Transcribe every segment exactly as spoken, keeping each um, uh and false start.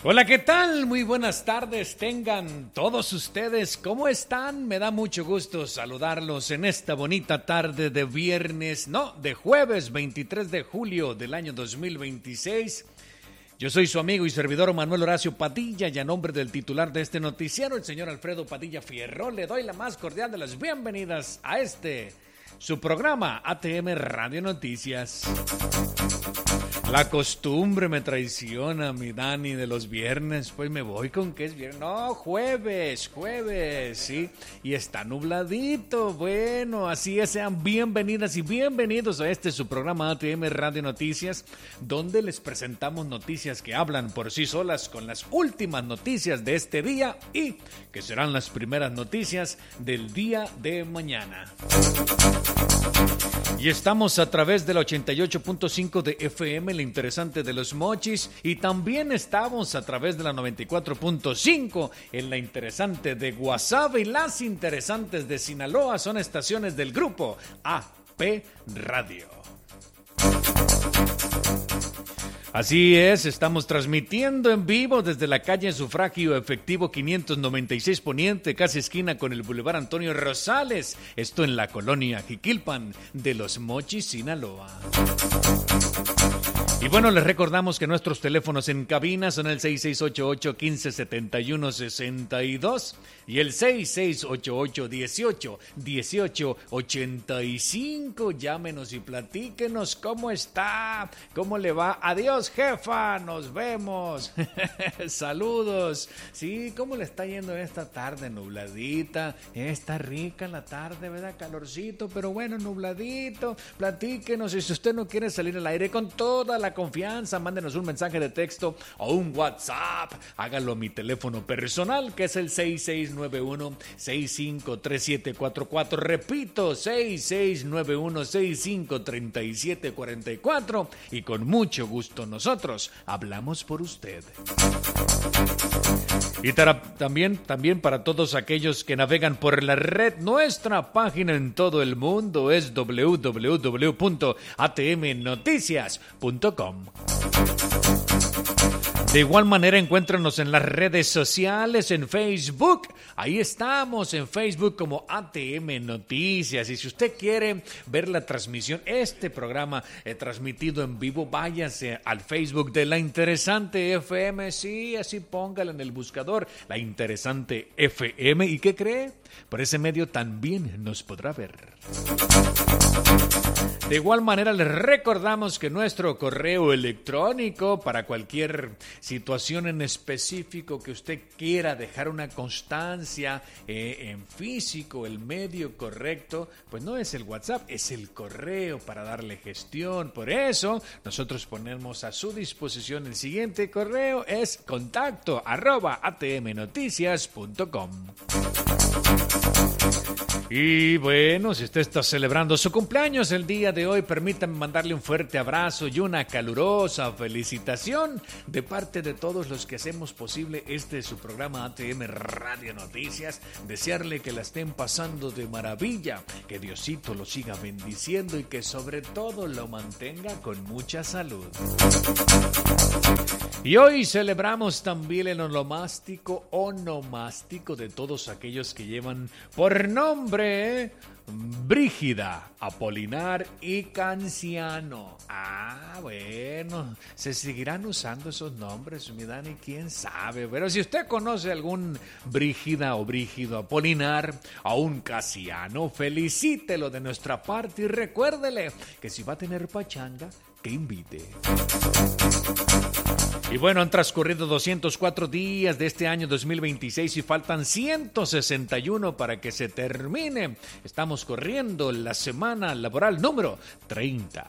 Hola, ¿qué tal? Muy buenas tardes tengan todos ustedes. ¿Cómo están? Me da mucho gusto saludarlos en esta bonita tarde de viernes, no, de jueves veintitrés de julio del año dos mil veintiséis. Yo soy su amigo y servidor Manuel Horacio Padilla y a nombre del titular de este noticiero, el señor Alfredo Padilla Fierro, le doy la más cordial de las bienvenidas a este, su programa A T M Radio Noticias. La costumbre me traiciona, mi Dani, de los viernes, pues me voy con que es viernes. No, jueves, jueves, sí, y está nubladito. Bueno, así es, sean bienvenidas y bienvenidos a este su programa A T M Radio Noticias, donde les presentamos noticias que hablan por sí solas con las últimas noticias de este día y que serán las primeras noticias del día de mañana. Y estamos a través del ochenta y ocho punto cinco de F M, la interesante de Los Mochis, y también estamos a través de la noventa y cuatro punto cinco en la interesante de Guasave, y las interesantes de Sinaloa son estaciones del grupo A P Radio. Así es, estamos transmitiendo en vivo desde la calle Sufragio Efectivo quinientos noventa y seis Poniente, casi esquina con el Boulevard Antonio Rosales. Esto en la colonia Jiquilpan de Los Mochis, Sinaloa. Y bueno, les recordamos que nuestros teléfonos en cabina son el seis seis ocho ocho, uno cinco siete uno, seis dos y el seis seis ocho ocho, uno ocho, uno ocho ocho cinco. Llámenos y platíquenos cómo está, cómo le va. Adiós, jefa, nos vemos. Saludos. Sí, ¿cómo le está yendo esta tarde nubladita? Está rica la tarde, ¿verdad? Calorcito, pero bueno, nubladito. Platíquenos, y si usted no quiere salir al aire, con toda la confianza, mándenos un mensaje de texto o un WhatsApp. Hágalo a mi teléfono personal, que es el seis seis nueve uno, seis cinco tres siete cuatro cuatro. Repito, seis seis nueve uno, seis cinco tres siete cuatro cuatro. Y con mucho gusto nosotros hablamos por usted. Y tara, también, también para todos aquellos que navegan por la red, nuestra página en todo el mundo es doble u doble u doble u punto a t m noticias punto com. De igual manera, encuéntranos en las redes sociales, en Facebook. Ahí estamos, en Facebook como A T M Noticias. Y si usted quiere ver la transmisión, este programa eh, transmitido en vivo, váyase al Facebook de La Interesante F M. Sí, así póngala en el buscador, La Interesante F M. ¿Y qué cree? Por ese medio también nos podrá ver. De igual manera, les recordamos que nuestro correo electrónico para cualquier situación en específico que usted quiera dejar una constancia eh, en físico, el medio correcto, pues no es el WhatsApp, es el correo para darle gestión. Por eso, nosotros ponemos a su disposición el siguiente correo, es contacto arroba a t m noticias punto com. Y bueno, si usted está celebrando su cumpleaños el día de hoy, permítanme mandarle un fuerte abrazo y una calurosa felicitación de parte de todos los que hacemos posible este su programa A T M Radio Noticias. Desearle que la estén pasando de maravilla, que Diosito lo siga bendiciendo y que sobre todo lo mantenga con mucha salud. Y hoy celebramos también el onomástico, onomástico de todos aquellos que llevan por nombre Brígida, Apolinar y Canciano. Ah, bueno, se seguirán usando esos nombres, mi Dani, quién sabe. Pero si usted conoce algún Brígida o Brígido, Apolinar o un Canciano, felicítelo de nuestra parte y recuérdele que si va a tener pachanga, que invite. Y bueno, han transcurrido doscientos cuatro días de este año dos mil veintiséis y faltan ciento sesenta y uno para que se termine. Estamos corriendo la semana laboral número treinta.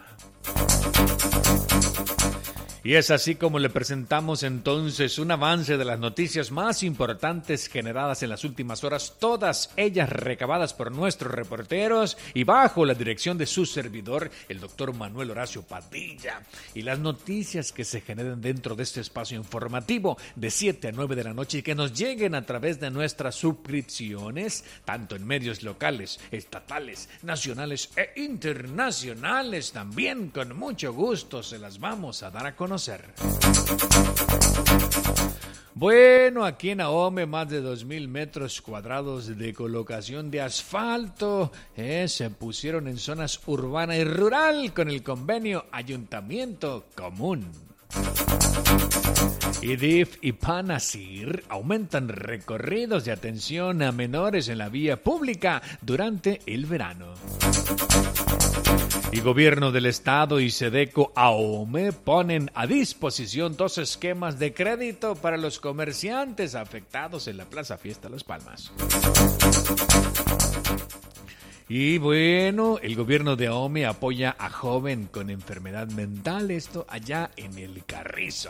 Y es así como le presentamos entonces un avance de las noticias más importantes generadas en las últimas horas, todas ellas recabadas por nuestros reporteros y bajo la dirección de su servidor, el doctor Manuel Horacio Padilla. Y las noticias que se generen dentro de este espacio informativo de siete a nueve de la noche y que nos lleguen a través de nuestras suscripciones, tanto en medios locales, estatales, nacionales e internacionales, también con mucho gusto se las vamos a dar a conocer. conocer. Bueno, aquí en Ahome, más de dos mil metros cuadrados de colocación de asfalto eh, se pusieron en zonas urbana y rural con el convenio Ayuntamiento Común. I D I F y Panasir aumentan recorridos de atención a menores en la vía pública durante el verano. Y Gobierno del Estado y Sedeco Ahome ponen a disposición dos esquemas de crédito para los comerciantes afectados en la Plaza Fiesta Las Palmas. Y bueno, el gobierno de Ahome apoya a joven con enfermedad mental, esto allá en el Carrizo.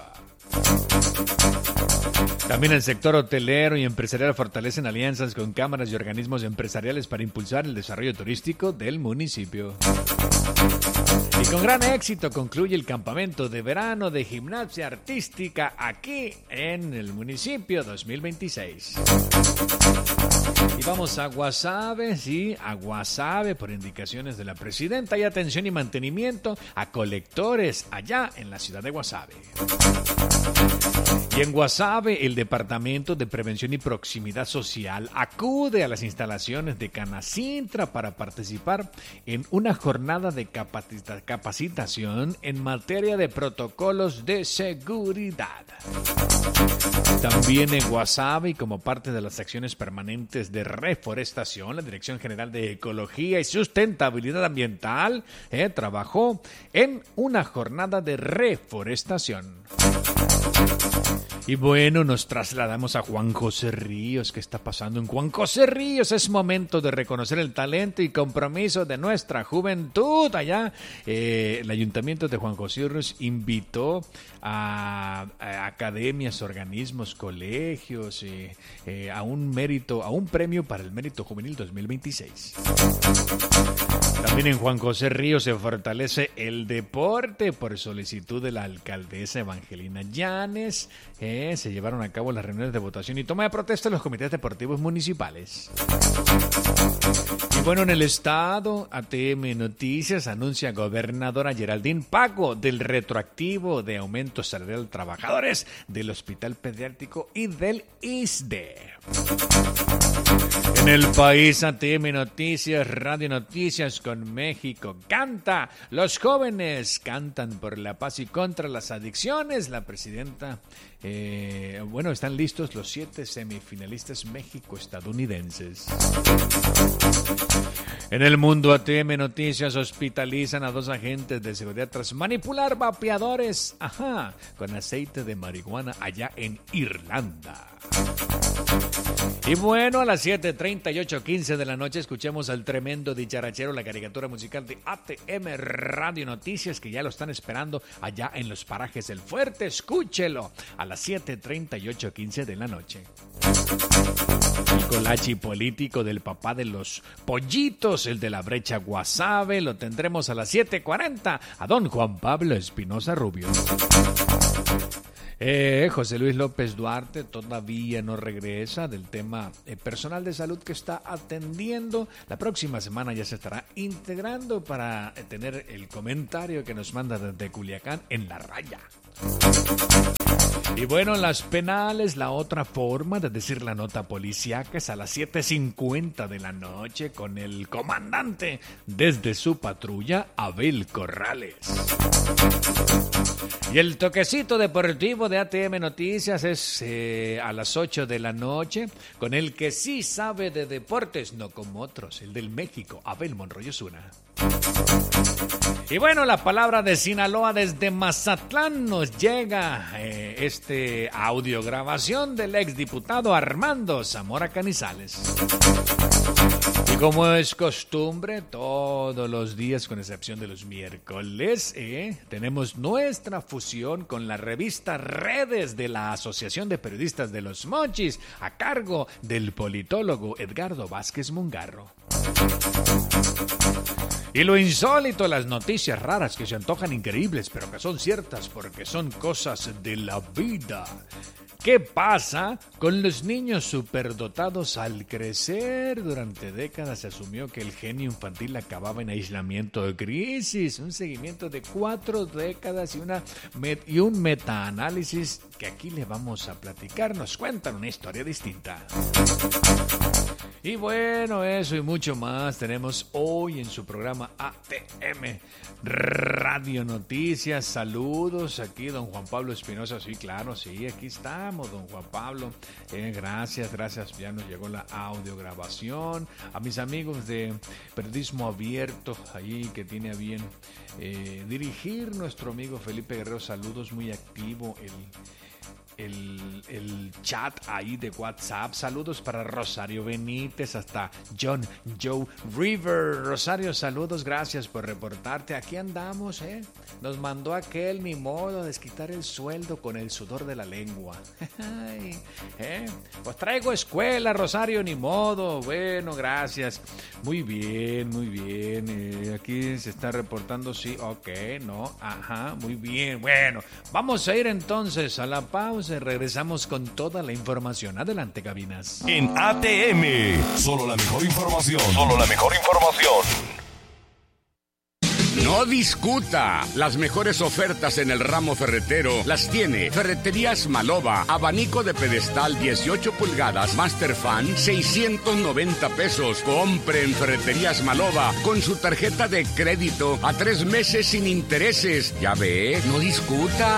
También el sector hotelero y empresarial fortalecen alianzas con cámaras y organismos empresariales para impulsar el desarrollo turístico del municipio. Y con gran éxito concluye el campamento de verano de gimnasia artística aquí en el municipio dos mil veintiséis. Y vamos a Guasave, sí, a Guasave por indicaciones de la presidenta. Y atención y mantenimiento a colectores allá en la ciudad de Guasave. Y en Guasave, el Departamento de Prevención y Proximidad Social acude a las instalaciones de Canacintra para participar en una jornada de capacita- capacitación en materia de protocolos de seguridad. También en Guasave, y como parte de las acciones permanentes de reforestación, la Dirección General de Ecología y Sustentabilidad Ambiental eh, trabajó en una jornada de reforestación. Y bueno, nos trasladamos a Juan José Ríos. ¿Qué está pasando en Juan José Ríos? Es momento de reconocer el talento y compromiso de nuestra juventud. Allá, eh, el Ayuntamiento de Juan José Ríos invitó a, a academias, organismos, colegios, eh, eh, a un mérito, a un premio para el Mérito Juvenil dos mil veintiséis. También en Juan José Ríos se fortalece el deporte por solicitud de la alcaldesa Evangelina Llanes. Eh, se llevaron a cabo las reuniones de votación y toma de protesta en los comités deportivos municipales. Y bueno, en el estado, A T M Noticias anuncia gobernadora Geraldine pago del retroactivo de aumento salarial a trabajadores del Hospital Pediátrico y del I S S S D. En el país, A T M Noticias, Radio Noticias con México canta. Los jóvenes cantan por la paz y contra las adicciones. La presidenta, eh, bueno, están listos los siete semifinalistas México-estadounidenses. En el mundo, A T M Noticias hospitalizan a dos agentes de seguridad tras manipular vapeadores, ajá, con aceite de marihuana allá en Irlanda. Y bueno, a las siete treinta y ocho quince de la noche escuchemos al tremendo dicharachero, la caricatura musical de A T M Radio Noticias, que ya lo están esperando allá en los parajes del Fuerte. Escúchelo a las siete treinta y ocho quince de la noche. El colachi político del papá de los pollitos, el de la brecha Guasave, lo tendremos a las siete cuarenta a don Juan Pablo Espinosa Rubio. Eh, José Luis López Duarte todavía no regresa del tema eh, personal de salud que está atendiendo. La próxima semana ya se estará integrando para eh, tener el comentario que nos manda desde Culiacán en La Raya. Y bueno, las penales, la otra forma de decir la nota policíaca es a las siete cincuenta de la noche con el comandante desde su patrulla, Abel Corrales. Y el toquecito deportivo de A T M Noticias es eh, a las ocho de la noche con el que sí sabe de deportes, no como otros, el del México, Abel Monroy Osuna. Y bueno, la palabra de Sinaloa desde Mazatlán nos llega eh, este audiograbación del exdiputado Armando Zamora Canizales. Y como es costumbre, todos los días, con excepción de los miércoles, eh, tenemos nuestra fusión con la revista Redes de la Asociación de Periodistas de los Mochis, a cargo del politólogo Edgardo Vázquez Mungarro. Y lo insólito, las noticias raras que se antojan increíbles, pero que son ciertas porque son cosas de la vida. ¿Qué pasa con los niños superdotados al crecer? Durante décadas se asumió que el genio infantil acababa en aislamiento de crisis. Un seguimiento de cuatro décadas y, una met- y un metaanálisis que aquí le vamos a platicar. Nos cuentan una historia distinta. Y bueno, eso y mucho más tenemos hoy en su programa A T M Radio Noticias. Saludos aquí, don Juan Pablo Espinosa. Sí, claro, sí, aquí estamos, don Juan Pablo. Eh, gracias, gracias. Ya nos llegó la audiograbación. A mis amigos de Periodismo Abierto, ahí que tiene a bien eh, dirigir nuestro amigo Felipe Guerrero. Saludos, muy activo el... El, el chat ahí de WhatsApp. Saludos para Rosario Benítez, hasta John Joe River. Rosario, saludos, gracias por reportarte. Aquí andamos, ¿eh? Nos mandó aquel, ni modo, a desquitar el sueldo con el sudor de la lengua. Ay, ¿eh? Pues traigo escuela, Rosario, ni modo. Bueno, gracias. Muy bien, muy bien. Eh, aquí se está reportando, sí, ok, no, ajá, muy bien. Bueno, vamos a ir entonces a la pausa. Regresamos con toda la información. Adelante, cabinas. En A T M, solo la mejor información. Solo la mejor información. No discuta. Las mejores ofertas en el ramo ferretero las tiene Ferreterías Malova. Abanico de pedestal dieciocho pulgadas, Master Fan, seiscientos noventa pesos. Compre en Ferreterías Malova con su tarjeta de crédito a tres meses sin intereses. Ya ve, no discuta.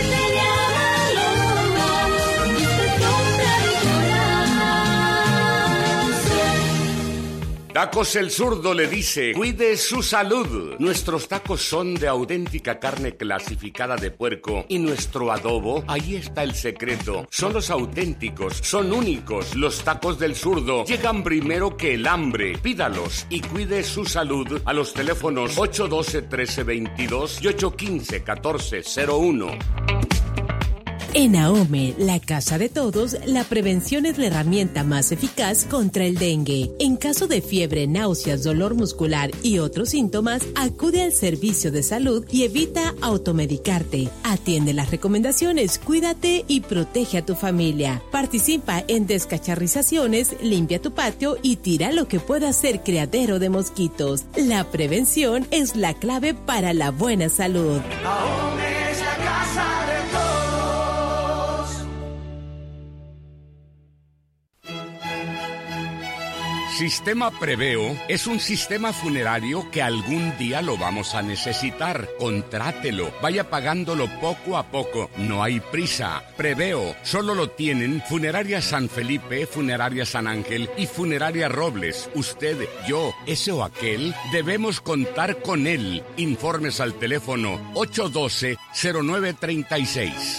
Tacos El Zurdo le dice, cuide su salud. Nuestros tacos son de auténtica carne clasificada de puerco y nuestro adobo, ahí está el secreto. Son los auténticos, son únicos. Los tacos del Zurdo llegan primero que el hambre. Pídalos y cuide su salud a los teléfonos ocho uno dos, uno tres dos dos y ocho uno cinco, uno cuatro cero uno. En AOME, la casa de todos, la prevención es la herramienta más eficaz contra el dengue. En caso de fiebre, náuseas, dolor muscular y otros síntomas, acude al servicio de salud y evita automedicarte. Atiende las recomendaciones, cuídate y protege a tu familia. Participa en descacharrizaciones, limpia tu patio y tira lo que pueda ser criadero de mosquitos. La prevención es la clave para la buena salud. AOME es la casa de todos. Sistema Preveo es un sistema funerario que algún día lo vamos a necesitar. Contrátelo, vaya pagándolo poco a poco, no hay prisa. Preveo solo lo tienen Funeraria San Felipe, Funeraria San Ángel y Funeraria Robles. Usted, yo, ese o aquel, debemos contar con él. Informes al teléfono ocho uno dos, cero nueve tres seis.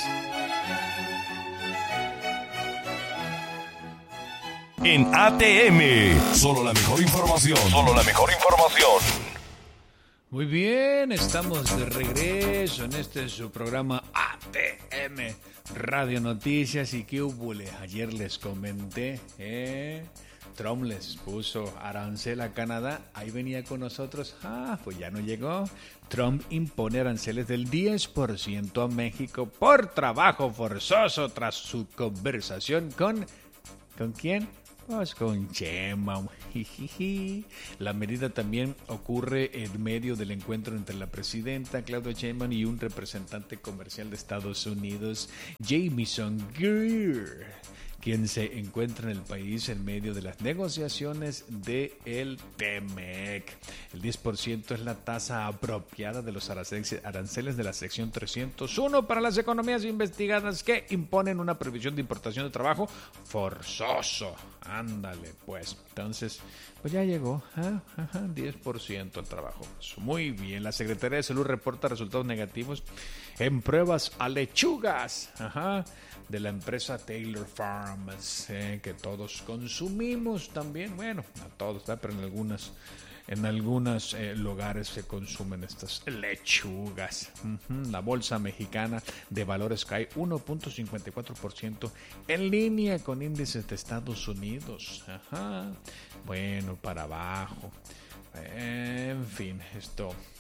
En A T M, solo la mejor información. Solo la mejor información. Muy bien, estamos de regreso en este su programa A T M Radio Noticias. ¿Y qué hubo? Ayer les comenté, ¿eh? Trump les puso arancel a Canadá, ahí venía con nosotros, ah, pues ya no llegó. Trump impone aranceles del diez por ciento a México por trabajo forzoso tras su conversación con... ¿Con quién? Pues con Chema. La medida también ocurre en medio del encuentro entre la presidenta Claudia Sheinbaum y un representante comercial de Estados Unidos, Jamieson Greer, quien se encuentra en el país en medio de las negociaciones de el T-MEC. El diez por ciento es la tasa apropiada de los aranceles de la sección trescientos uno para las economías investigadas que imponen una prohibición de importación de trabajo forzoso. Ándale, pues. Entonces, pues ya llegó. ¿eh? Ajá, diez por ciento el trabajo. Muy bien. La Secretaría de Salud reporta resultados negativos en pruebas a lechugas. Ajá. De la empresa Taylor Farms, eh, que todos consumimos también, bueno, a todos, ¿verdad? Pero en algunas, en algunos eh, lugares se consumen estas lechugas. Uh-huh. La bolsa mexicana de valores cae uno punto cincuenta y cuatro por ciento en línea con índices de Estados Unidos. Ajá. Bueno, para abajo. En fin, esto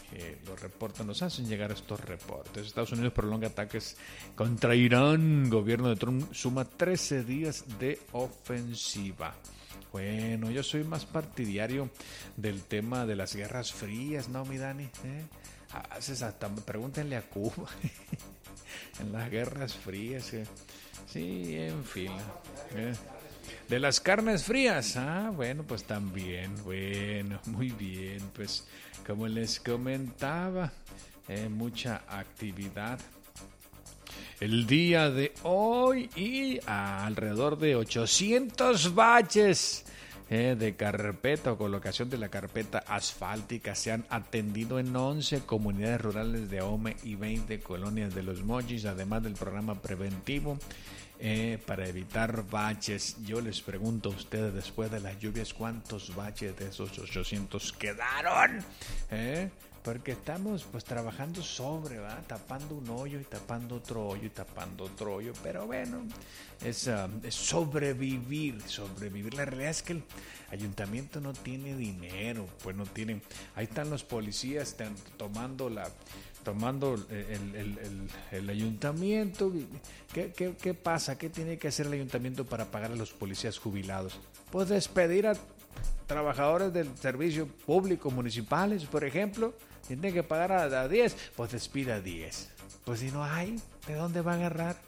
eh, lo reportan, nos hacen llegar estos reportes. Estados Unidos prolonga ataques contra Irán. Gobierno de Trump suma trece días de ofensiva. Bueno, yo soy más partidario del tema de las guerras frías, ¿no, mi Dani? ¿Eh? Haces hasta, pregúntenle a Cuba, en las guerras frías. ¿eh? Sí, en fin. ¿eh? De las carnes frías, ah, bueno, pues también, bueno, muy bien, pues como les comentaba, eh, mucha actividad el día de hoy y ah, alrededor de ochocientos baches eh, de carpeta o colocación de la carpeta asfáltica se han atendido en once comunidades rurales de Ahome y veinte colonias de Los Mochis, además del programa preventivo Eh, para evitar baches. Yo les pregunto a ustedes, después de las lluvias, ¿cuántos baches de esos ochocientos quedaron? ¿Eh? Porque estamos pues trabajando sobre, ¿va? Tapando un hoyo y tapando otro hoyo y tapando otro hoyo, pero bueno, es, uh, es sobrevivir, sobrevivir. La realidad es que el ayuntamiento no tiene dinero, pues no tienen, ahí están los policías están tomando la tomando el, el, el, el ayuntamiento. ¿Qué, qué, ¿Qué pasa? ¿Qué tiene que hacer el ayuntamiento para pagar a los policías jubilados? Pues despedir a trabajadores del servicio público municipales, por ejemplo. Tiene que pagar a, a diez, pues despida a diez. Pues si no hay, ¿de dónde va a agarrar?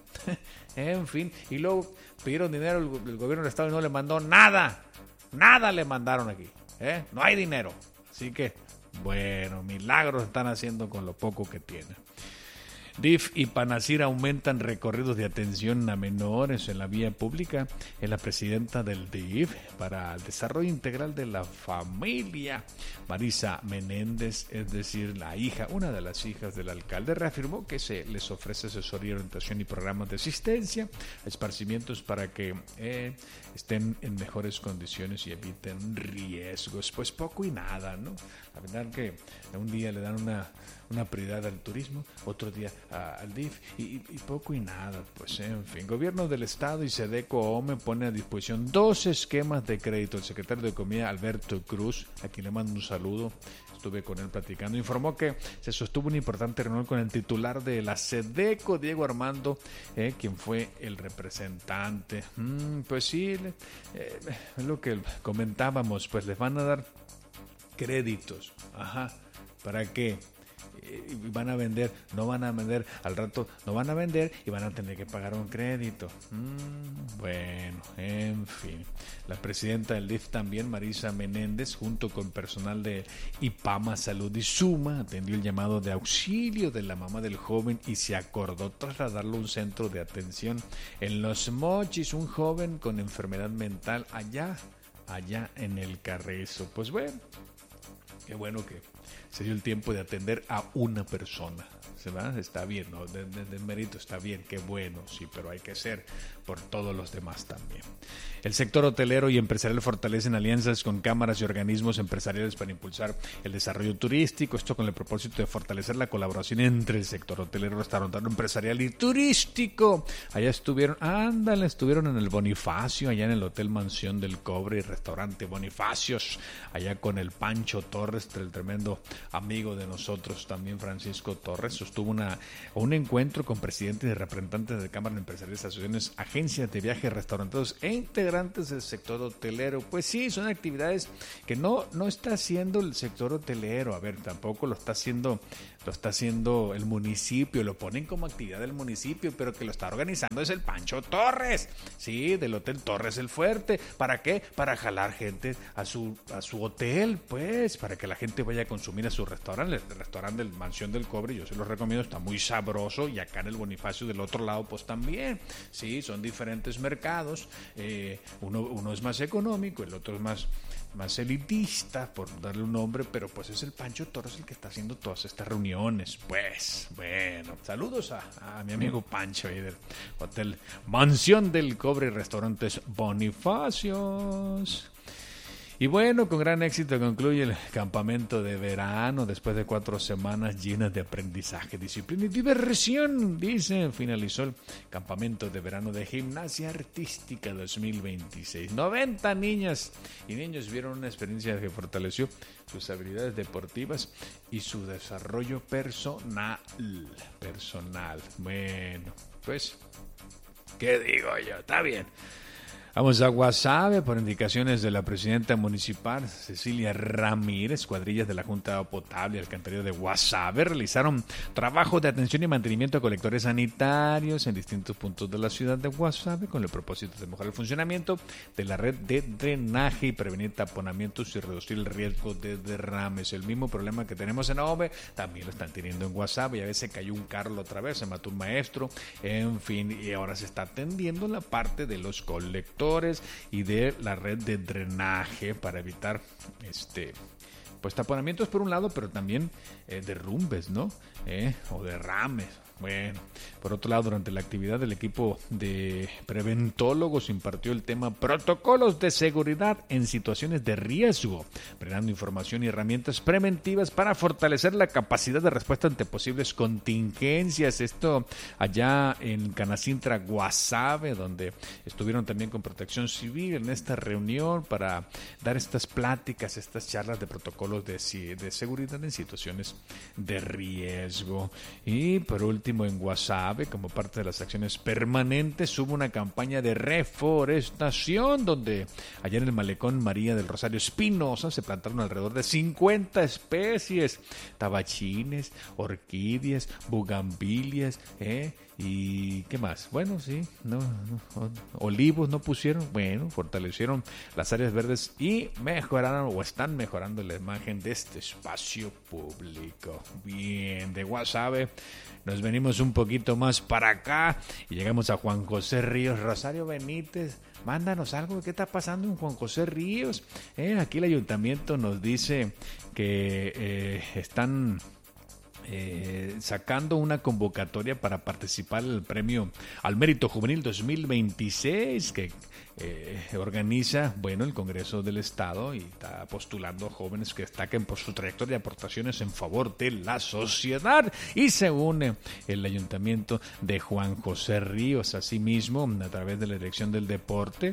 En fin, y luego pidieron dinero, el, el gobierno del estado y no le mandó nada. Nada le mandaron aquí. ¿eh? No hay dinero. Así que bueno, milagros están haciendo con lo poco que tienen. D I F y Panacir aumentan recorridos de atención a menores en la vía pública. Es la presidenta del D I F para el desarrollo integral de la familia, Marisa Menéndez, es decir, la hija, una de las hijas del alcalde, reafirmó que se les ofrece asesoría, orientación y programas de asistencia, esparcimientos para que eh, estén en mejores condiciones y eviten riesgos. Pues poco y nada, ¿no? La verdad que un día le dan una, una prioridad al turismo, otro día a, al D I F y, y poco y nada. Pues en fin, Gobierno del Estado y Sedeco Ahome pone a disposición dos esquemas de crédito. El secretario de Economía, Alberto Cruz, a quien le mando un saludo, estuve con él platicando, informó que se sostuvo una importante reunión con el titular de la Sedeco, Diego Armando, eh, quien fue el representante. Mm, pues sí, eh, es lo que comentábamos, pues les van a dar créditos. Ajá. ¿Para qué? Y van a vender, no van a vender, al rato no van a vender y van a tener que pagar un crédito. Mm, bueno, en fin. La presidenta del D I F también, Marisa Menéndez, junto con personal de IPAMA Salud y Suma, atendió el llamado de auxilio de la mamá del joven y se acordó trasladarlo a un centro de atención en Los Mochis, un joven con enfermedad mental allá, allá en el Carrizo. Pues bueno, qué bueno que se dio el tiempo de atender a una persona. ¿Se va? Está bien, ¿no? De, de, de mérito está bien, qué bueno, sí, pero hay que ser por todos los demás también. El sector hotelero y empresarial fortalecen alianzas con cámaras y organismos empresariales para impulsar el desarrollo turístico, esto con el propósito de fortalecer la colaboración entre el sector hotelero, restaurantero, empresarial y turístico. Allá estuvieron, ándale, estuvieron en el Bonifacio, allá en el Hotel Mansión del Cobre y Restaurante Bonifacios, allá con el Pancho Torres, el tremendo amigo de nosotros también, Francisco Torres. Sostuvo una, un encuentro con presidentes y representantes de cámaras empresariales, asociaciones, agencias de viajes, restauranteros e integrantes del sector hotelero. Pues sí, son actividades que no, no está haciendo el sector hotelero, a ver, tampoco lo está haciendo, lo está haciendo el municipio, lo ponen como actividad del municipio, pero que lo está organizando es el Pancho Torres, sí, del Hotel Torres el Fuerte. ¿Para qué? Para jalar gente a su, a su hotel, pues, para que la gente vaya a consumir a su restaurante, el restaurante del Mansión del Cobre, yo se los recomiendo, está muy sabroso, y acá en el Bonifacio del otro lado, pues también, sí, son diferentes mercados, eh, uno, uno es más económico, el otro es más, más elitista, por darle un nombre, pero pues es el Pancho Torres el que está haciendo todas estas reuniones. Pues, bueno, saludos a, a mi amigo Pancho ahí del Hotel Mansión del Cobre y Restaurantes Bonifacios. Y bueno, con gran éxito concluye el campamento de verano después de cuatro semanas llenas de aprendizaje, disciplina y diversión. Dice, finalizó el campamento de verano de gimnasia artística dos mil veintiséis. noventa niñas y niños vieron una experiencia que fortaleció sus habilidades deportivas y su desarrollo personal. Personal. Bueno, pues, ¿qué digo yo? Está bien. Vamos a Guasave por indicaciones de la presidenta municipal Cecilia Ramírez. Cuadrillas de la Junta de Agua Potable y Alcantarillado de Guasave realizaron trabajo de atención y mantenimiento a colectores sanitarios en distintos puntos de la ciudad de Guasave con el propósito de mejorar el funcionamiento de la red de drenaje y prevenir taponamientos y reducir el riesgo de derrames. El mismo problema que tenemos en Ahome también lo están teniendo en Guasave, y a veces cayó un carro otra vez, se mató un maestro, en fin, y ahora se está atendiendo la parte de los colectores y de la red de drenaje para evitar este pues taponamientos por un lado, pero también eh, derrumbes, ¿no? Eh, o derrames. Bueno, por otro lado, durante la actividad del equipo de preventólogos impartió el tema protocolos de seguridad en situaciones de riesgo, brindando información y herramientas preventivas para fortalecer la capacidad de respuesta ante posibles contingencias. Esto allá en Canacintra, Guasave, donde estuvieron también con Protección Civil en esta reunión para dar estas pláticas, estas charlas de protocolos de, de seguridad en situaciones de riesgo. Y por último, en Guasave, como parte de las acciones permanentes, hubo una campaña de reforestación donde allá en el malecón María del Rosario Espinosa se plantaron alrededor de cincuenta especies, tabachines, orquídeas, bugambilias, ¿eh? ¿Y qué más? Bueno, sí, no, no, olivos no pusieron, bueno, fortalecieron las áreas verdes y mejoraron o están mejorando la imagen de este espacio público. Bien, de Guasave nos venimos un poquito más para acá y llegamos a Juan José Ríos. Rosario Benítez, mándanos algo, ¿qué está pasando en Juan José Ríos? Eh, aquí el ayuntamiento nos dice que eh, están... Eh, sacando una convocatoria para participar en el premio al Mérito Juvenil dos mil veintiséis que eh, organiza, bueno, el Congreso del Estado, y está postulando a jóvenes que destaquen por su trayectoria de aportaciones en favor de la sociedad, y se une el Ayuntamiento de Juan José Ríos, asimismo, a través de la Dirección del Deporte,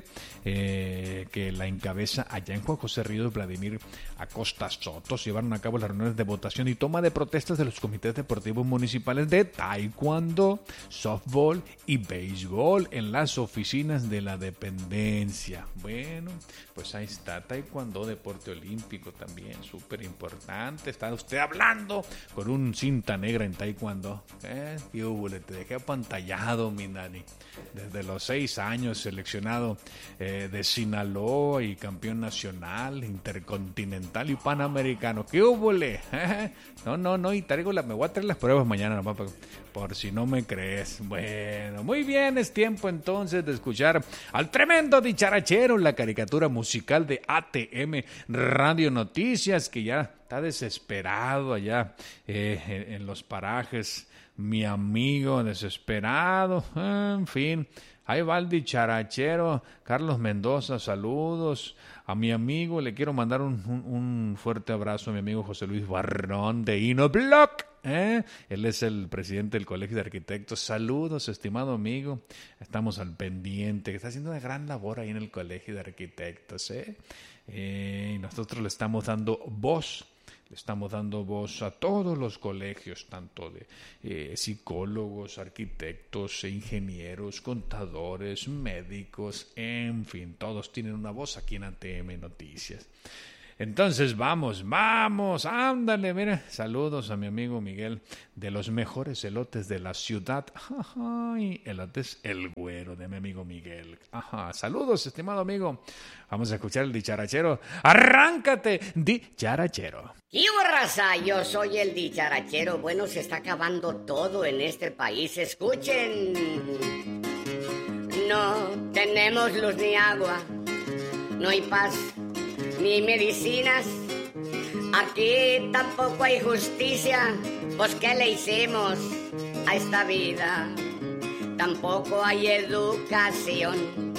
eh, que la encabeza allá en Juan José Ríos Vladimir Acosta Soto. Se llevaron a cabo las reuniones de votación y toma de protestas de los comités deportivos municipales de taekwondo, softball y béisbol en las oficinas de la dependencia. Bueno, pues ahí está, taekwondo, deporte olímpico también, súper importante. Está usted hablando con un cinta negra en taekwondo. ¿Eh? ¿Qué hubo? Le te dejé apantallado, mi Dani. Desde los seis años, seleccionado eh, de Sinaloa y campeón nacional, intercontinental y panamericano. ¿Qué hubo? ¿Eh? No, no, no, y traigo la, me voy a traer las pruebas mañana nomás por, por si no me crees. Bueno, muy bien, es tiempo entonces de escuchar al tremendo dicharachero, la caricatura musical de A T M Radio Noticias, que ya está desesperado allá eh, en, en los parajes. Mi amigo desesperado, en fin, ahí va el dicharachero Carlos Mendoza. Saludos a mi amigo, le quiero mandar un, un, un fuerte abrazo a mi amigo José Luis Barrón de Inobloc, ¿eh? Él es el presidente del Colegio de Arquitectos. Saludos, estimado amigo, estamos al pendiente, está haciendo una gran labor ahí en el Colegio de Arquitectos, ¿eh? Eh, nosotros le estamos dando voz. Le estamos dando voz a todos los colegios, tanto de eh, psicólogos, arquitectos, ingenieros, contadores, médicos, en fin, todos tienen una voz aquí en A T M Noticias. Entonces vamos, vamos, ándale, mira, saludos a mi amigo Miguel de los mejores elotes de la ciudad. Ajá, elotes El Güero de mi amigo Miguel. Ajá, saludos, estimado amigo. Vamos a escuchar el dicharachero. ¡Arráncate, dicharachero! ¡Y raza! Yo soy el dicharachero. Bueno, se está acabando todo en este país. Escuchen. No tenemos luz ni agua, no hay paz ni medicinas. Aquí tampoco hay justicia. Pues ¿qué le hicimos a esta vida? Tampoco hay educación.